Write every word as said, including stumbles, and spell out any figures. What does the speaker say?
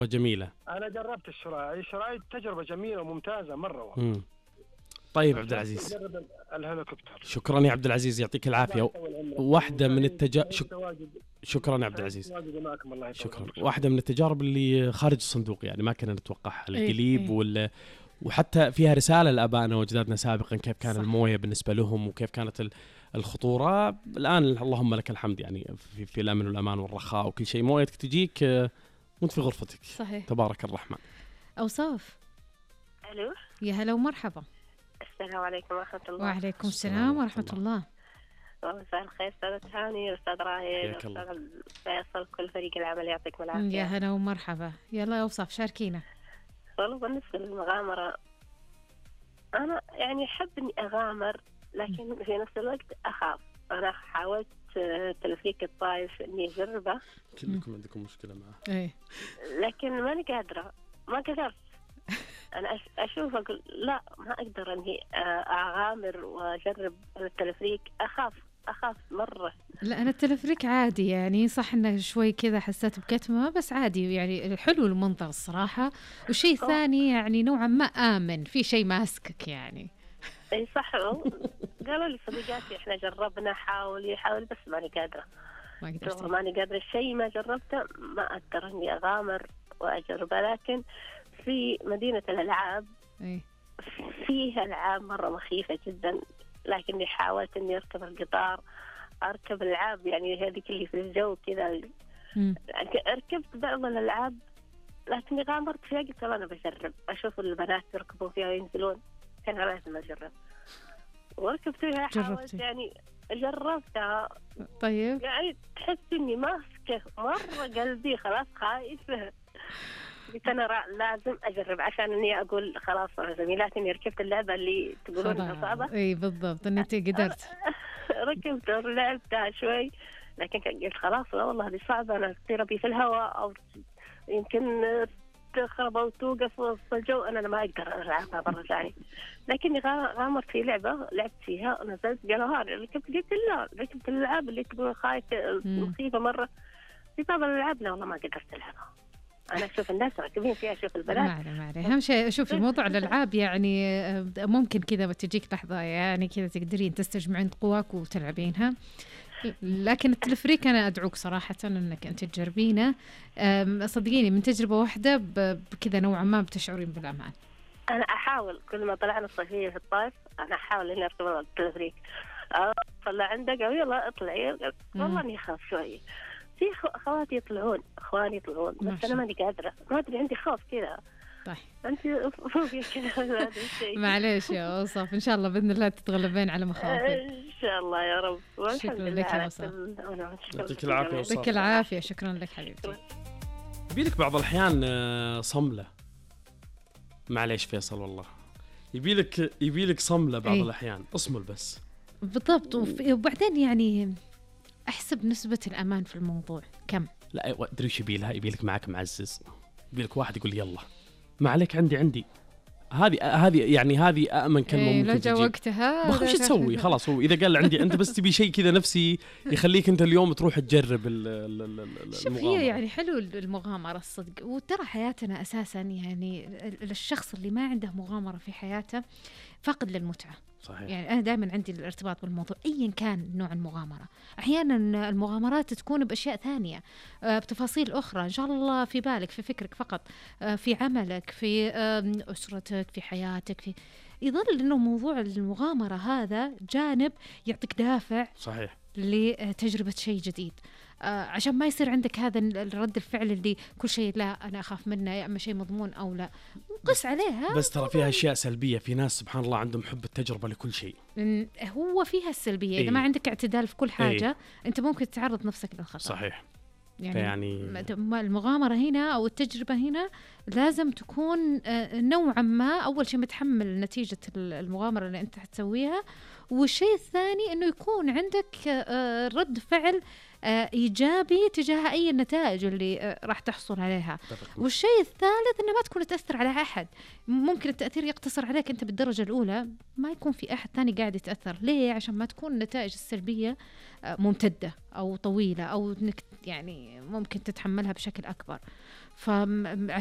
جميلة. أنا جربت الشراء، الشراء تجربة جميلة وممتازة مرة. مم. طيب عبد العزيز، جرب الهليكوبتر. شكرا يا عبد العزيز، يعطيك العافية. واحدة من التجارب، شكرا يا عبد العزيز، شكرا. واحدة من التجارب اللي خارج الصندوق، يعني ما كنا نتوقعها، القليب وال وحتى فيها رسالة لآبائنا وأجدادنا سابقا، كيف كان صح. الموية بالنسبة لهم وكيف كانت الخطورة. الآن اللهم لك الحمد، يعني في, في الأمن والأمان والرخاء وكل شيء، مويتك تجيك وانت في غرفتك. صحيح. تبارك الرحمن. أوصاف. ألو. يا هلا ومرحبا. السلام عليكم ورحمة الله. وعليكم السلام ورحمة الله. مساء الخير أستاذ هاني، أستاذ راهي، أستاذ فيصل، كل فريق العمل يعطيكم العافية. يا هلا ومرحبا. يلا يا أوصاف شاركينا. والله بالنسبة للمغامرة أنا يعني أحب إني أغامر، لكن في نفس الوقت أخاف. أنا حاولت تلفريك الطائف إني أجربه. كلكم عندكم مشكلة معه. إيه. لكن ماني قادرة، ما قدرت. أنا أشوف أقول لا، ما أقدر إني أغامر وأجرب التلفريك، أخاف أخاف مرة. لا أنا التلفريك عادي، يعني صح إنه شوي كذا حسيت بكتمة، بس عادي يعني حلو المنظر الصراحة. وشيء ثاني يعني نوعا ما آمن، في شيء ماسكك يعني. أي صح. قالوا لي صديقاتي إحنا جربنا، حاولي حاولي بس ماني قادرة. ما قدرت. ماني قادرة، الشيء ما جربته ما أقدر إني أغامر وأجربه. لكن في مدينة الألعاب أي. فيها ألعاب مرة مخيفة جدا، لكني حاولت إني أركب القطار، أركب الألعاب يعني هذه اللي في الجو كذا. ركبت بعض الألعاب لكني غامرت فيها، قلت أنا بجرب أشوف البنات يركبوا فيها وينزلون، كان لازم أجرب وركبت فيها. حاولت يعني جربتها. طيب يعني تحس إني ماسكة مرة قلبي، خلاص خايفة. قلت أنا لازم أجرب عشان إني أقول خلاص زميلاتي إني ركبت اللعبة اللي تقولون صعبة. إيه بالضبط، إن أنت قدرت. ركبت ولعبتها شوي، لكن قلت خلاص لا والله هذه صعبة، أنا تصير بي في الهواء أو يمكن تخرب أو توقف وسط الجو، أنا ما أقدر ألعبها مرة ثانية. لكني غامرت في لعبة لعبت فيها ونزلت، قالوا ها ركبت، قلت لا ركبت الألعاب اللي تقول خايفة مخيفة مرة. في بعض الألعاب لا والله ما قدرت ألعبها. أنا أشوف الناس راكبين فيها، أشوف البنات. ما عليه ما عليه، أهم شيء أشوف الموضوع الألعاب يعني ممكن كذا بتجيك لحظة يعني كذا تقدرين تستجمعين قواك وتلعبينها. لكن التلفريك أنا أدعوك صراحة أنك أنت تجربينه، صدقيني من تجربة واحدة بكذا نوعا ما بتشعرين بالأمان. أنا أحاول كل ما طلعنا الصيفية في الطائف أنا أحاول إني أركب التلفريك. طلع عندك أو يلا اطلعي، والله إني أخاف شوي. في خواتي يطلعون، اخواني يطلعون، بس انا ماني قادره، ما ادري عندي خوف كذا. طيب انت فوقي كذا هذا الشيء. معليش يا اوصاف، ان شاء الله باذن الله تتغلبين على مخاوفك. ان شاء الله يا رب. والحمد لله يا اوصاف. يعطيك العافيه. يعطيك العافيه. شكرا لك حبيبتي. يبيلك بعض الاحيان صمله. معليش فيصل والله، يبيلك يبيلك صمله بعض أي. الاحيان اصمل بس. بالضبط. وبعدين يعني احسب نسبة الأمان في الموضوع كم؟ لا أدري وش يبيلها، يبيلك معك معزز، يبيلك واحد يقول يلا ما عليك عندي عندي هذه هذه يعني هذه أأمن كلمة إيه ممكن تجي. وقتها وش تسوي خلاص، هو إذا قال عندي أنت بس تبي شيء كذا نفسي يخليك أنت اليوم تروح تجرب المغامرة. شوف هي يعني حلو المغامرة الصدق، وترى حياتنا أساسا يعني الشخص اللي ما عنده مغامرة في حياته فقد للمتعة. صحيح. يعني أنا دائما عندي الارتباط بالموضوع أيا كان نوع المغامرة. أحيانا المغامرات تكون بأشياء ثانية، بتفاصيل أخرى إن شاء الله في بالك، في فكرك فقط، في عملك، في أسرتك، في حياتك، في يظل إنه موضوع المغامرة هذا جانب يعطيك دافع. صحيح. لتجربة شيء جديد، آه عشان ما يصير عندك هذا الرد الفعل اللي كل شيء لا أنا أخاف منه، يا أما شيء مضمون أو لا قس عليها. بس ترى فيها أشياء سلبية، في ناس سبحان الله عندهم حب التجربة لكل شيء. هو فيها السلبية إذا إيه؟ ما عندك اعتدال في كل حاجة إيه؟ أنت ممكن تعرض نفسك للخطر. صحيح. يعني, يعني المغامرة هنا أو التجربة هنا لازم تكون نوعا ما أول شيء متحمل نتيجة المغامرة اللي أنت حتسويها، والشيء الثاني أنه يكون عندك رد فعل إيجابي تجاه أي النتائج اللي راح تحصل عليها. والشيء الثالث أنه ما تكون تأثر على أحد، ممكن التأثير يقتصر عليك أنت بالدرجة الأولى، ما يكون في أحد ثاني قاعد يتأثر. ليه؟ عشان ما تكون النتائج السلبية ممتدة أو طويلة أو إنك يعني ممكن تتحملها بشكل أكبر. ف